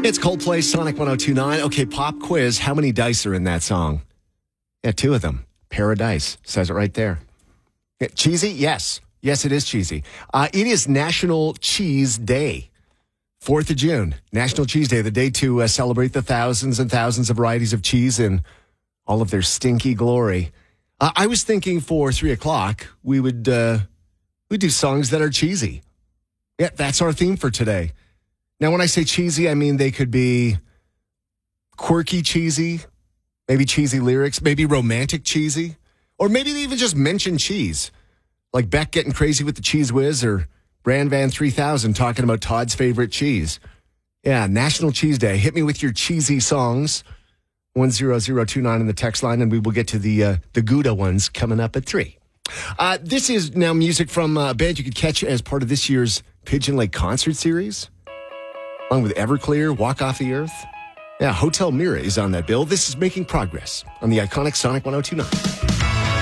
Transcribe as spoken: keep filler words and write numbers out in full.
It's Coldplay, Sonic one oh two point nine. Okay, pop quiz. How many dice are in that song? Yeah, two of them. Paradise. Says it right there. Yeah, cheesy? Yes. Yes, it is cheesy. Uh, it is National Cheese Day. fourth of June. National Cheese Day. The day to uh, celebrate the thousands and thousands of varieties of cheese in all of their stinky glory. Uh, I was thinking for three o'clock, we would uh, we'd do songs that are cheesy. Yeah, that's our theme for today. Now, when I say cheesy, I mean they could be quirky cheesy, maybe cheesy lyrics, maybe romantic cheesy, or maybe they even just mention cheese, like Beck getting crazy with the Cheese Whiz or Brand Van three thousand talking about Todd's favorite cheese. Yeah, National Cheese Day. Hit me with your cheesy songs, one zero zero two nine in the text line, and we will get to the uh, the Gouda ones coming up at three. Uh, this is now music from a band you could catch as part of this year's Pigeon Lake concert series. Along with Everclear, Walk Off the Earth. Yeah, Hotel Mira is on that bill. This is Making Progress on the iconic Sonic one oh two point nine.